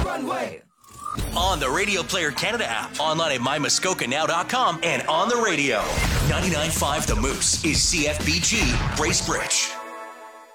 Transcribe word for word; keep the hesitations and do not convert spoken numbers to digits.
runway. On the Radio Player Canada app, online at my muskoka now dot com, and on the radio. ninety-nine point five The Moose is C F B G Bracebridge.